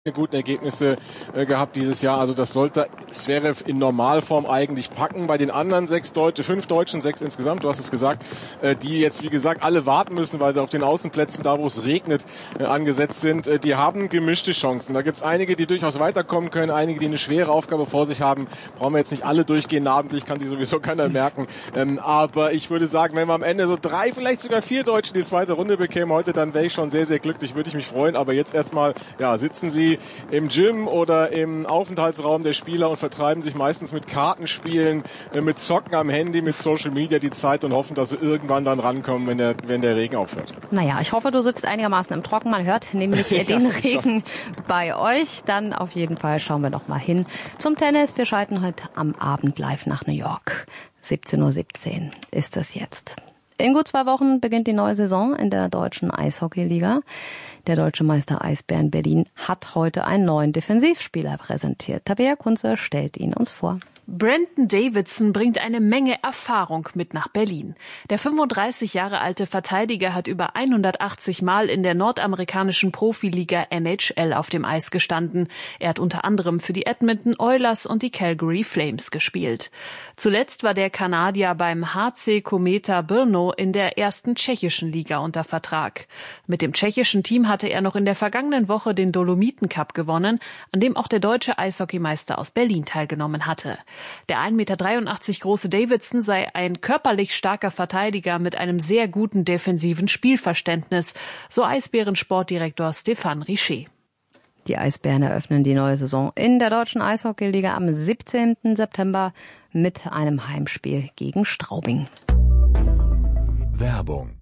guten Ergebnisse gehabt dieses Jahr. Also das sollte Zverev in Normalform eigentlich packen. Bei den anderen 5 Deutschen, 6 insgesamt, du hast es gesagt, die jetzt wie gesagt alle warten müssen, weil sie auf den Außenplätzen, da wo es regnet, angesetzt sind, die haben gemischte Chancen. Da gibt es einige, die durchaus weiterkommen können, einige, die eine schwere Aufgabe vor sich haben. Brauchen wir jetzt nicht alle durchgehen namentlich, kann sich sowieso keiner merken. Aber ich würde sagen, wenn wir am Ende so 3, vielleicht sogar 4 Deutsche die zweite Runde bekämen heute, dann wäre ich schon sehr, sehr glücklich, würde ich mich freuen. Aber jetzt erstmal, ja, sitzen sie im Gym oder im Aufenthaltsraum der Spieler und vertreiben sich meistens mit Kartenspielen, mit Zocken am Handy, mit Social Media die Zeit und hoffen, dass sie irgendwann dann rankommen, wenn der Regen aufhört. Naja, ich hoffe, du sitzt einigermaßen im Trocken. Man hört nämlich den Regen bei euch. Dann auf jeden Fall schauen wir noch mal hin zum Tennis. Wir schalten heute am Abend live nach New York. 17:17 Uhr ist es jetzt. In gut 2 Wochen beginnt die neue Saison in der deutschen Eishockeyliga. Der deutsche Meister Eisbären Berlin hat heute einen neuen Defensivspieler präsentiert. Tabea Kunze stellt ihn uns vor. Brandon Davidson bringt eine Menge Erfahrung mit nach Berlin. Der 35 Jahre alte Verteidiger hat über 180 Mal in der nordamerikanischen Profiliga NHL auf dem Eis gestanden. Er hat unter anderem für die Edmonton Oilers und die Calgary Flames gespielt. Zuletzt war der Kanadier beim HC Kometa Brno in der ersten tschechischen Liga unter Vertrag. Mit dem tschechischen Team hatte er noch in der vergangenen Woche den Dolomiten Cup gewonnen, an dem auch der deutsche Eishockeymeister aus Berlin teilgenommen hatte. Der 1,83 Meter große Davidson sei ein körperlich starker Verteidiger mit einem sehr guten defensiven Spielverständnis, so Eisbären-Sportdirektor Stéphane Richer. Die Eisbären eröffnen die neue Saison in der deutschen Eishockeyliga am 17. September mit einem Heimspiel gegen Straubing. Werbung.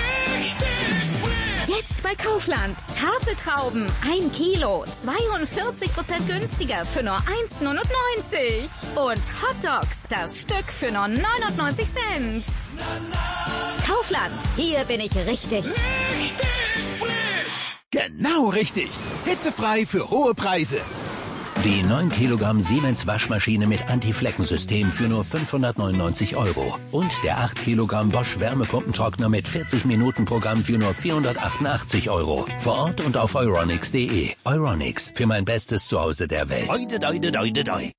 Jetzt bei Kaufland. Tafeltrauben 1 Kilo, 42% günstiger für nur 1,99 €. Und Hotdogs, das Stück für nur 99 Cent. Kaufland, hier bin ich richtig. Richtig frisch. Genau richtig. Hitzefrei für hohe Preise. Die 9 Kilogramm Siemens Waschmaschine mit Anti-Flecken-System für nur 599 €. Und der 8 Kilogramm Bosch Wärmepumpentrockner mit 40-Minuten-Programm für nur 488 €. Vor Ort und auf euronics.de. Euronics, für mein bestes Zuhause der Welt. Doi, doi, doi, doi, doi.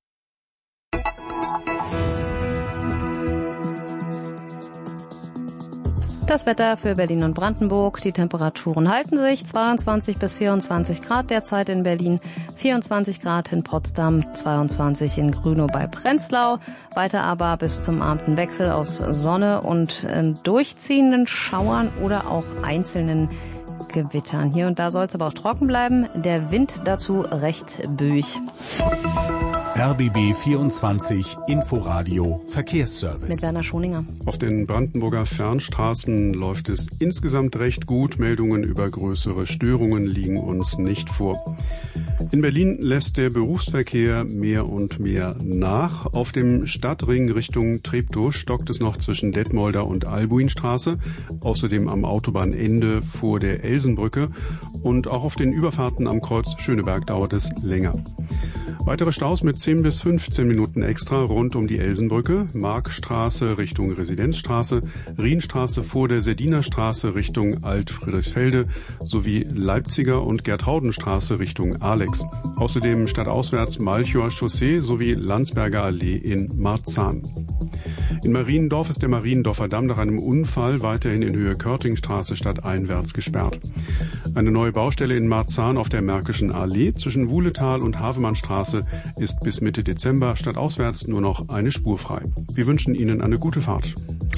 Das Wetter für Berlin und Brandenburg. Die Temperaturen halten sich 22 bis 24 Grad derzeit in Berlin, 24 Grad in Potsdam, 22 in Grünow bei Prenzlau. Weiter aber bis zum Abend Wechsel aus Sonne und durchziehenden Schauern oder auch einzelnen Gewittern. Hier und da soll es aber auch trocken bleiben. Der Wind dazu recht böig. RBB 24 Inforadio Verkehrsservice. Mit Werner Schoninger. Auf den Brandenburger Fernstraßen läuft es insgesamt recht gut. Meldungen über größere Störungen liegen uns nicht vor. In Berlin lässt der Berufsverkehr mehr und mehr nach. Auf dem Stadtring Richtung Treptow stockt es noch zwischen Detmolder und Albuinstraße. Außerdem am Autobahnende vor der Elsenbrücke. Und auch auf den Überfahrten am Kreuz Schöneberg dauert es länger. Weitere Staus mit 10 bis 15 Minuten extra rund um die Elsenbrücke, Markstraße Richtung Residenzstraße, Rienstraße vor der Sedinerstraße Richtung Alt-Friedrichsfelde sowie Leipziger und Gertraudenstraße Richtung Alex. Außerdem stadtauswärts Malchower Chaussee sowie Landsberger Allee in Marzahn. In Mariendorf ist der Mariendorfer Damm nach einem Unfall weiterhin in Höhe Körtingstraße stadteinwärts gesperrt. Eine neue Baustelle in Marzahn auf der Märkischen Allee zwischen Wuhletal und Havemannstraße ist bis Mitte Dezember stadtauswärts nur noch eine Spur frei. Wir wünschen Ihnen eine gute Fahrt.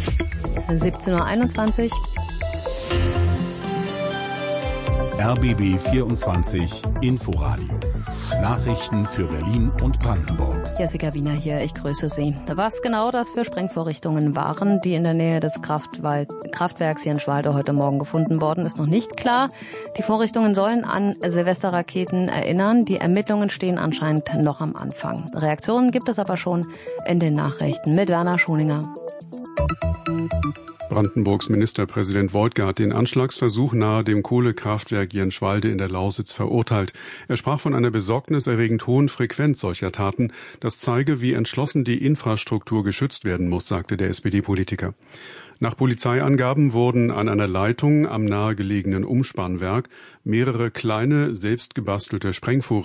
17:21 Uhr. RBB 24 Inforadio. Nachrichten für Berlin und Brandenburg. Jessica Wiener hier, ich grüße Sie. Was genau das für Sprengvorrichtungen waren, die in der Nähe des Kraftwerks hier in Schwalde heute Morgen gefunden worden, ist noch nicht klar. Die Vorrichtungen sollen an Silvesterraketen erinnern. Die Ermittlungen stehen anscheinend noch am Anfang. Reaktionen gibt es aber schon in den Nachrichten mit Werner Schoninger. Brandenburgs Ministerpräsident Woidke hat den Anschlagsversuch nahe dem Kohlekraftwerk Jenschwalde in der Lausitz verurteilt. Er sprach von einer besorgniserregend hohen Frequenz solcher Taten. Das zeige, wie entschlossen die Infrastruktur geschützt werden muss, sagte der SPD-Politiker. Nach Polizeiangaben wurden an einer Leitung am nahegelegenen Umspannwerk mehrere kleine, selbstgebastelte Sprengvorrichtungen